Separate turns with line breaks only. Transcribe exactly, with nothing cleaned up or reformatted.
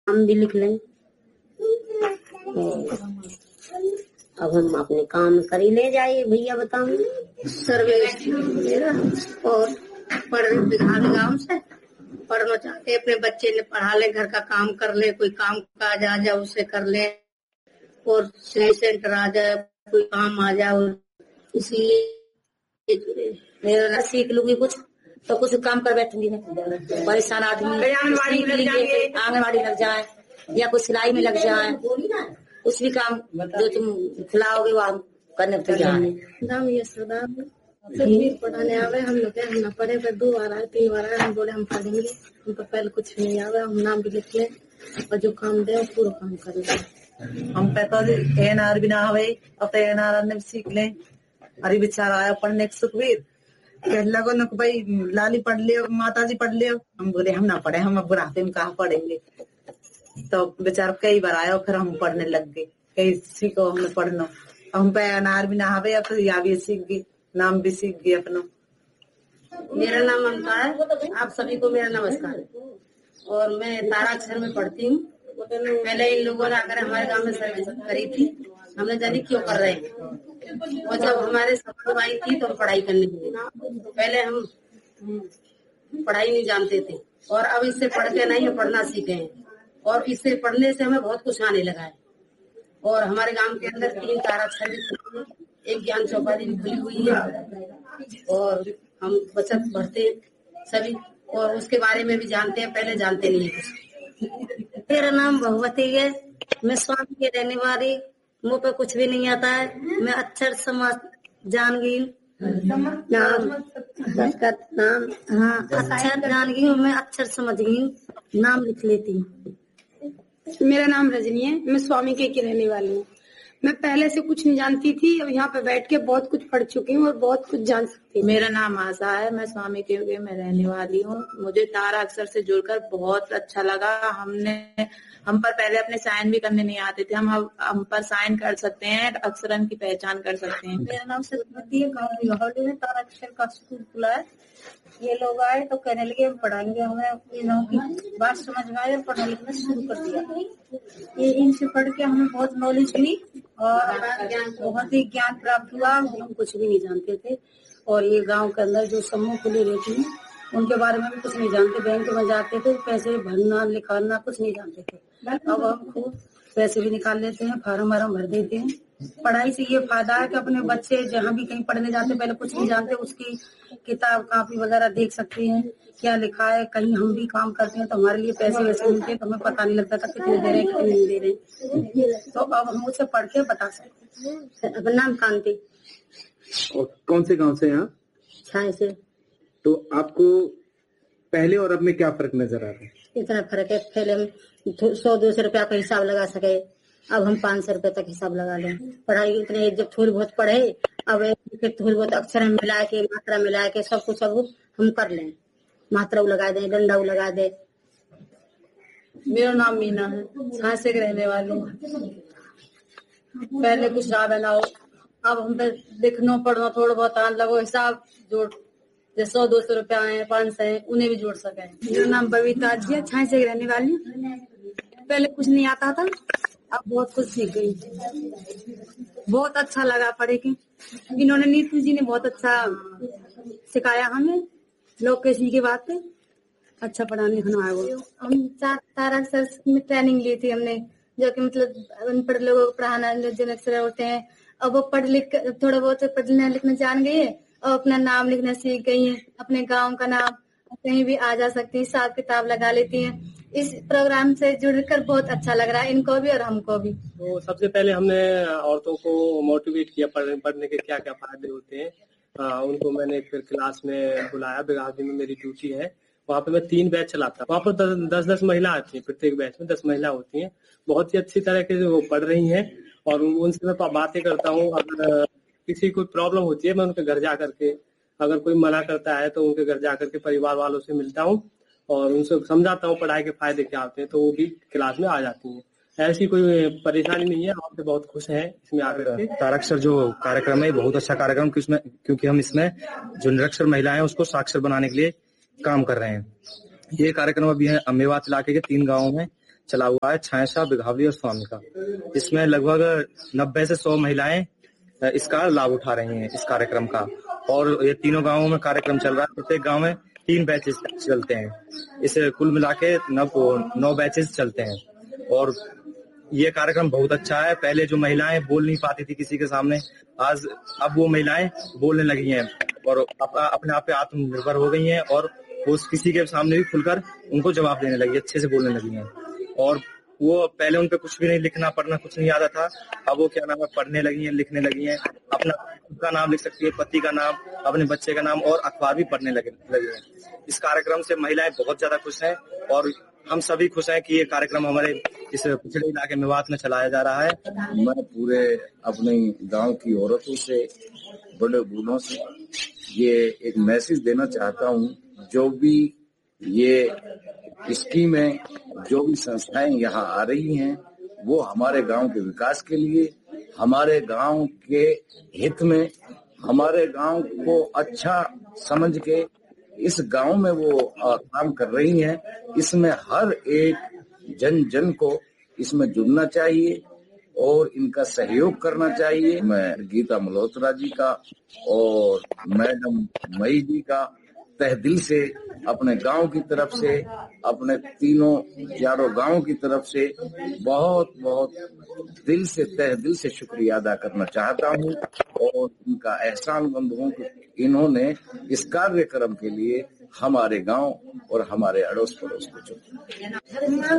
हम भी लिख लें। अब हम अपने काम कर ही ले जाइए भैया, बताऊंगे सर्वे और पढ़ने गाँव से पढ़ना चाहते अपने बच्चे ने पढ़ा ले, घर का काम कर ले, कोई काम काज आ जाए उसे कर ले, और सिलाई सेंटर आ जाए, कोई काम आ जाए, इसीलिए मेरा सीख लूंगी कुछ तो कुछ काम कर बैठूंगी मैं। परेशान आदमी आंगनबाड़ी लग जाए या कुछ सिलाई में लग जाए, कुछ भी काम जो तुम खिलाओगे वो हम करने तैयार है। नाम ये सदा पढ़ाने आवे, हम लोग हम न पढ़े पर दो बार आए तीन बार आए, हम बोले हम पढ़ेंगे, हमको पहले कुछ नहीं आवे, हम नाम भी लिख ले और जो काम दे पूरा काम कर ले।
हम पता एन आर भी ना हवे अब एन आर ने सीख ले। अरे बेचारा आया पढ़ने के सुखवीर कहला को न भाई लाली पढ़ लियो, माता जी पढ़ लियो, हम बोले हम ना पढ़े, हम अब बुढ़ाते में कहाँ पढ़ेंगे। तो बेचारा कई बार आया फिर हम पढ़ने लग गए, कई सीखो हमने पढ़ना। हम पे एन आर भी ना हवे अब या भी सीख गई, नाम भी सीख गए अपना।
मेरा नाम ममता है, आप सभी को मेरा नमस्कार। और मैं ताराक्षर में पढ़ती हूँ। पहले इन लोगों ने आकर हमारे गांव में सर्विस करी थी, हमने जानी क्यों कर रहे हैं, और जब हमारे सब आई थी तो हम पढ़ाई करने लगे। पहले हम पढ़ाई नहीं जानते थे और अब इससे पढ़ के नहीं हम पढ़ना सीखे हैं, और इससे पढ़ने से हमें बहुत कुछ आने लगा है। और हमारे गांव के अंदर तीन ताराक्षर भी, एक ज्ञान चौपाटी भी खुली हुई है, और हम बचत पढ़ते हैं सभी, और उसके बारे में भी जानते हैं, पहले जानते नहीं है कुछ। मेरा नाम भगवती है, मैं स्वामी की रहने वाली, मुँह पे कुछ भी नहीं आता है, मैं अक्षर समझ जान गई नाम नाम हाँ अक्षर जान गई हूँ, मैं अक्षर समझ गई हूँ, नाम लिख लेती हूँ।
मेरा नाम रजनी है, मैं स्वामी के की रहने वाली हूँ। मैं पहले से कुछ नहीं जानती थी, अब यहाँ पे बैठ के बहुत कुछ पढ़ चुकी हूँ और बहुत कुछ जान सकती हूँ।
मेरा नाम आशा है, मैं स्वामी के में रहने वाली हूँ। मुझे तारा अक्षर से जुड़कर बहुत अच्छा लगा। हमने हम पर पहले अपने साइन भी करने नहीं आते थे, हम हम पर साइन कर सकते हैं, अक्षरन की पहचान कर सकते हैं।
मेरा नाम सरस्वती है, गाँव में तारा अक्षर का स्कूल खुला है। ये लोग आए तो कहने लगे हम पढ़ाएंगे, हमें इन की बात समझ में आई और पढ़ने लिखना शुरू कर दिया। ये इनसे पढ़ के हमें बहुत नॉलेज मिली और बहुत ही ज्ञान प्राप्त हुआ। हम कुछ भी नहीं जानते थे, और ये गांव के अंदर जो समूह खुली रहती है उनके बारे में भी कुछ नहीं जानते। बैंक में जाते थे, पैसे भरना लिखाना कुछ नहीं जानते थे। अब हम खूब पैसे भी निकाल लेते हैं, फार्म वार्म भर देते हैं। पढ़ाई से ये फायदा है कि अपने बच्चे जहाँ भी कहीं पढ़ने जाते पहले कुछ नहीं जानते, उसकी किताब कापी वगैरह देख सकते हैं क्या लिखा है। कहीं हम भी काम करते हैं तो हमारे लिए पैसे वैसे मिलते हैं तो हमें पता नहीं लगता था कितने दे रहे हैं कितने नहीं दे रहे, तो अब हम उसे पढ़ के बता सकते हैं। अपना नाम कांति।
और कौन से गांव से यहाँ?
छाए से।
तो आपको पहले और अब में क्या फर्क नजर आ रहा है?
इतना फर्क है, पहले हम सौ दो सौ रुपया का हिसाब लगा सके, अब हम पाँच सौ रुपए तक हिसाब लगा लें। पढ़ाई इतने जब थोड़ी बहुत पढ़े, अब थोड़ी बहुत अक्षर मिला के मात्रा मिला के सब कुछ अब हम कर लें, मात्रा लगा दे, डंडा लगा दे।
मेरा नाम मीना है, झांसे के रहने वाली हूँ। पहले कुछ याद ना हो, अब हम पे लिखना पढ़ना थोड़ा बहुत आने लगो, हिसाब जोड़ जैसे सौ दो सौ रुपया आए पाँच सौ उन्हें भी जोड़ सके।
मेरा नाम बबीता जी है, झांसे के रहने वाली हूँ। पहले कुछ नहीं आता था, अब बहुत कुछ सीख गई, बहुत अच्छा लगा पढ़े के। इन्होंने नीतू जी ने बहुत अच्छा सिखाया हमें, लोग कैसी की बात है, अच्छा पढ़ाने लिखना है। वो
हम चार तारा अक्षर में ट्रेनिंग ली थी हमने, जो कि मतलब अनपढ़ लोगों को पढ़ाना जो अक्षर होते हैं, अब वो पढ़ लिख थोड़ा बहुत पढ़ना लिखना जान गई है और अपना नाम लिखना सीख गई है। अपने गाँव का नाम कहीं भी आ जा सकती है, हिसाब किताब लगा लेती हैं। इस प्रोग्राम से जुड़कर बहुत अच्छा लग रहा है इनको भी और हमको भी।
तो सबसे पहले हमने औरतों को मोटिवेट किया पढ़ने पढ़ने के क्या क्या फायदे होते हैं। आ, उनको मैंने फिर क्लास में बुलाया, बिगाजी में मेरी ड्यूटी है, वहाँ पे मैं तीन बैच चलाता हूँ। वहाँ पर दस, दस दस महिला आती हैं, प्रत्येक बैच में दस महिला होती हैं। बहुत ही अच्छी तरह के वो पढ़ रही हैं और उनसे मैं बातें करता हूँ। अगर किसी कोई प्रॉब्लम होती है मैं उनके घर जा करके, अगर कोई मना करता है तो उनके घर जा करके परिवार वालों से मिलता हूँ और उनसे समझाता हूँ पढ़ाई के फायदे क्या होते हैं, तो वो भी क्लास में आ जाती हैं। ऐसी कोई परेशानी नहीं है, आप बहुत खुश हैं इसमें आकर के।
ताराक्षर जो कार्यक्रम है बहुत अच्छा कार्यक्रम, क्योंकि हम इसमें जो निरक्षर महिलाएं हैं उसको साक्षर बनाने के लिए काम कर रहे हैं। ये कार्यक्रम अभी है अम्बेवात इलाके के तीन गाँवों में चला हुआ है छायाशा, बिघावली और स्वामी का, जिसमें लगभग नब्बे से सौ महिलाएं इसका लाभ उठा रही हैं इस कार्यक्रम का। और ये तीनों गांवों में कार्यक्रम चल रहा है, प्रत्येक गांव में तीन बैचेस चलते हैं। इसे कुल मिला के नौ नौ बैचेस चलते हैं और ये कार्यक्रम बहुत अच्छा है। पहले जो महिलाएं बोल नहीं पाती थी किसी के सामने, आज अब वो महिलाएं बोलने लगी हैं और अपने आप पे आत्मनिर्भर हो गई हैं और वो किसी के सामने भी खुलकर उनको जवाब देने लगी, अच्छे से बोलने लगी हैं। और वो पहले उन पे कुछ भी नहीं, लिखना पढ़ना कुछ नहीं आता था, अब वो क्या नाम है पढ़ने लगी हैं, लिखने लगी हैं, अपना खुद का नाम लिख सकती है, पति का नाम, अपने बच्चे का नाम और अखबार भी पढ़ने लगे लगी हैं। इस कार्यक्रम से महिलाएं बहुत ज्यादा खुश हैं और हम सभी खुश हैं कि ये कार्यक्रम हमारे इस पिछड़े इलाके मेवात में चलाया जा रहा है।
मैं पूरे अपने गांव की औरतों से, बड़े बूढ़ों से ये एक मैसेज देना चाहता हूँ, जो भी ये स्कीमें, जो भी संस्थाएं यहाँ आ रही हैं, वो हमारे गांव के विकास के लिए, हमारे गांव के हित में, हमारे गांव को अच्छा समझ के इस गांव में वो काम कर रही हैं। इसमें हर एक जन जन को इसमें जुड़ना चाहिए और इनका सहयोग करना चाहिए। मैं गीता मल्होत्रा जी का और मैडम मई जी का तहे दिल से, अपने गांव की तरफ से, अपने तीनों चारों गांव की तरफ से बहुत बहुत दिल से, तहे दिल से शुक्रिया अदा करना चाहता हूं और इनका एहसानमंद हूं कि इन्होंने इस कार्यक्रम के लिए हमारे गांव और हमारे अड़ोस पड़ोस को चुना।